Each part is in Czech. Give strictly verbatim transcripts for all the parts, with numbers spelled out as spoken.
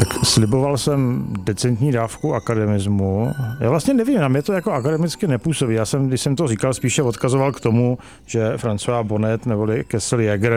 Tak sliboval jsem decentní dávku akademismu. Já vlastně nevím, na mě to jako akademicky nepůsobí. Já jsem, když jsem to říkal, spíše odkazoval k tomu, že François Bonnet neboli Kessel Jäger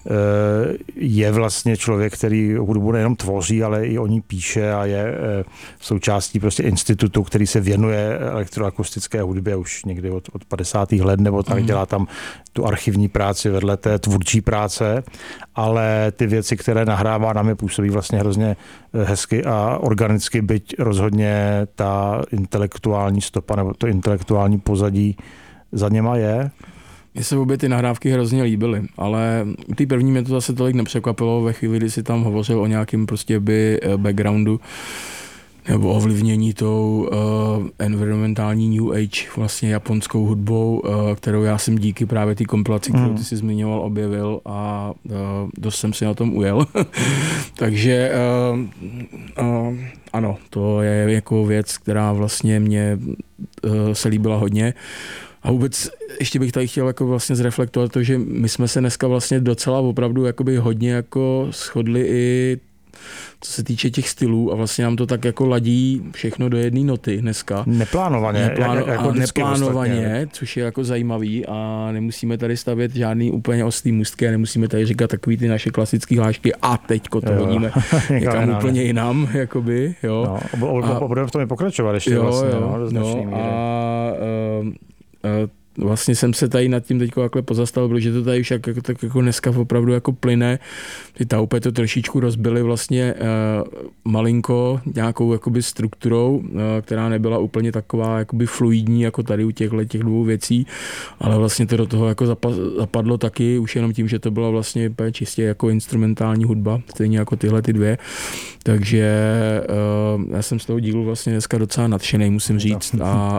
je vlastně člověk, který hudbu nejenom tvoří, ale i o ní píše a je součástí prostě institutu, který se věnuje elektroakustické hudbě už někdy od, od padesátých let, nebo tak dělá tam tu archivní práci vedle té tvůrčí práce, ale ty věci, které nahrává, na mě působí vlastně hrozně hezky a organicky, byť rozhodně ta intelektuální stopa nebo to intelektuální pozadí za něma je. Mně se obě ty nahrávky hrozně líbily, ale u té první mě to zase tolik nepřekvapilo ve chvíli, kdy si tam hovořil o nějakém prostě by backgroundu nebo ovlivnění tou uh, environmentální New Age vlastně japonskou hudbou, uh, kterou já jsem díky právě té kompilaci, kterou ty si zmiňoval, objevil a uh, dost jsem si na tom ujel. Takže uh, uh, ano, to je jako věc, která vlastně mě uh, se líbila hodně. A vůbec ještě bych tady chtěl jako vlastně zreflektovat to, že my jsme se dneska vlastně docela opravdu jakoby hodně jako shodli i co se týče těch stylů a vlastně nám to tak jako ladí všechno do jedné noty dneska. Neplánovaně. Nepláno, jak, jako a neplánovaně, ostatně. Což je jako zajímavý a nemusíme tady stavět žádný úplně ostrý můstky a nemusíme tady říkat takový ty naše klasické hlášky a teďko to hodíme někam úplně jinam, jakoby, jo. No, a, a budeme v tom i pokračovat ještě jo, vlastně, jo, no, do značný no, míry. A, uh, uh, vlastně jsem se tady nad tím teďko takhle pozastavil, protože to tady už jak, tak jako dneska opravdu jako plyne. Ty taupé to trošičku rozbili vlastně uh, malinko nějakou jakoby strukturou, uh, která nebyla úplně taková jakoby fluidní jako tady u těchto těch dvou věcí, ale vlastně to do toho jako zapadlo taky už jenom tím, že to byla vlastně čistě jako instrumentální hudba, stejně jako tyhle ty dvě. Takže uh, já jsem z toho dílu vlastně dneska docela nadšenej, musím říct. A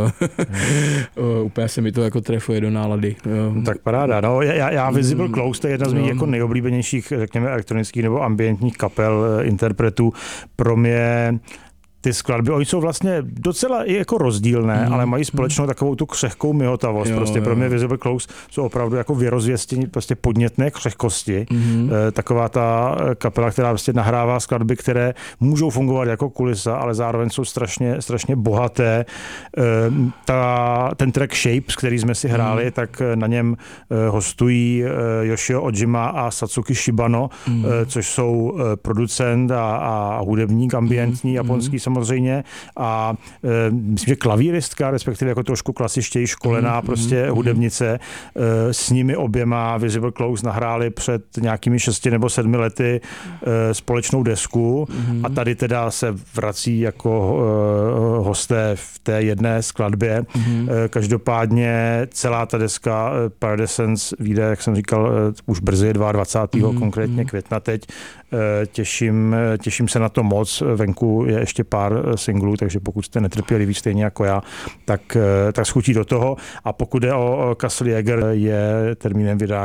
uh, uh, úplně se mi to jako trefuje do nálady. Uh, tak paráda. No, já, já Visible Close, to je jedna z mých no. jako nejoblíbenějších, řekněme, elektronických nebo ambientních kapel, interpretů. Pro mě ty skladby, oni jsou vlastně docela i jako rozdílné, mm. ale mají společnou takovou tu křehkou mihotavost. Jo, prostě jo. Pro mě Visible Close jsou opravdu jako vyrozvěstění prostě podnětné křehkosti. Mm. E, taková ta kapela, která prostě nahrává skladby, které můžou fungovat jako kulisa, ale zároveň jsou strašně, strašně bohaté. E, ta, ten track Shapes, který jsme si hráli, mm. tak na něm e, hostují e, Yoshio Ojima a Satsuki Shibano, mm. e, což jsou e, producent a, a hudebník ambientní mm. japonský mm. samozřejmě a e, myslím, že klavíristka, respektive jako trošku klasičtěji školená mm, prostě mm, hudebnice. E, s nimi oběma Visible Close nahráli před nějakými šesti nebo sedmi lety e, společnou desku mm. a tady teda se vrací jako e, hosté v té jedné skladbě. Mm. E, každopádně celá ta deska e, Paradescence vyjde, jak jsem říkal, e, už brzy dvacátého druhého Mm. konkrétně května teď. E, těším, těším se na to moc. Venku je ještě pár singlů, takže pokud jste netrpěliví stejně jako já, tak, tak schutí do toho. A pokud jde o Kessel Jäger, je termínem vydání